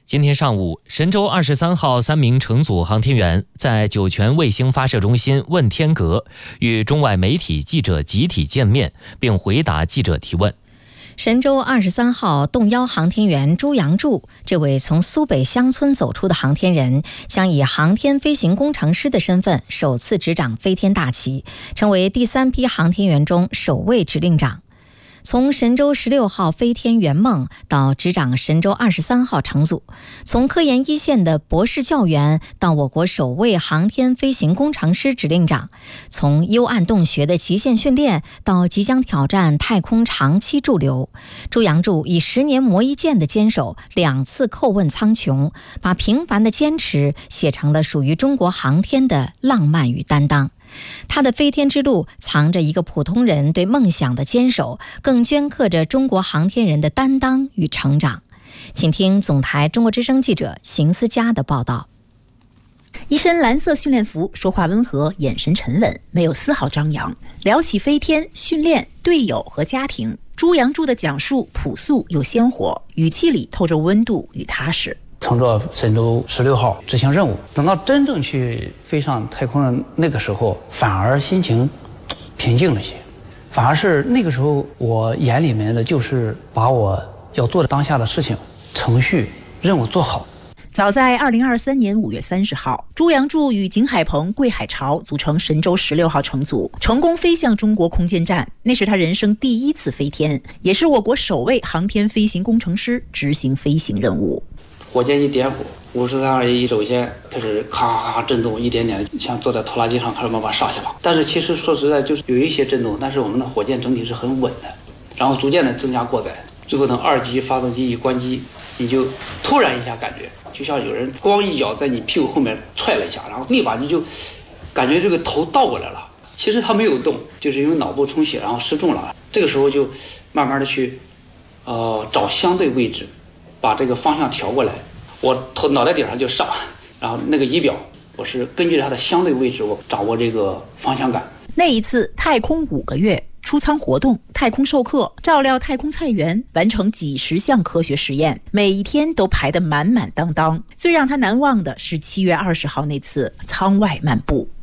今天上午，神舟23号3名乘组航天员在酒泉卫星发射中心问天阁与中外媒体记者集体见面，并回答记者提问。 神舟23号动幺航天员朱杨柱，这位从苏北乡村走出的航天人，将以航天飞行工程师的身份首次执掌飞天大旗，成为第3批航天员中首位指令长。从神舟16号飞天圆梦到执掌神舟23号乘组，从科研一线的博士教员到我国首位航天飞行工程师指令长，从幽暗洞穴的极限训练到即将挑战太空长期驻留，朱杨柱以10年磨一剑的坚守，2次叩问苍穹，把平凡的坚持写成了属于中国航天的浪漫与担当。他的飞天之路藏着一个普通人对梦想的坚守，更镌刻着中国航天人的担当与成长。请听总台中国之声记者邢思佳的报道。 一身蓝色训练服，说话温和，眼神沉稳，没有丝毫张扬。聊起飞天、训练、队友和家庭，朱杨柱的讲述朴素又鲜活，语气里透着温度与踏实。 乘着神舟16号执行任务，等到真正去飞上太空的那个时候，反而心情平静了些，反而是那个时候我眼里面的就是把我要做的当下的事情、程序、任务做好。 早在2023年5月30号，朱杨柱与景海鹏、桂海潮组成神舟16号乘组，成功飞向中国空间站。那是他人生第1次飞天，也是我国首位航天飞行工程师执行飞行任务。 火箭一点火，5321首先开始咔咔咔震动，一点点像坐在拖拉机上开始慢慢上下跑。但是其实说实在就是有一些震动，但是我们的火箭整体是很稳的，然后逐渐的增加过载，最后等2级发动机一关机，你就突然一下感觉就像有人光一脚在你屁股后面踹了一下，然后立马你就感觉这个头倒过来了。其实它没有动，就是因为脑部充血然后失重了。这个时候就慢慢的去找相对位置，把这个方向调过来，我脑袋顶上就上，然后那个仪表我是根据它的相对位置，我掌握这个方向感。 那一次太空5个月，出舱活动、太空授课、照料太空菜园，完成几10项科学实验，每一天都排得满满当当。最让他难忘的是7月20号那次舱外漫步。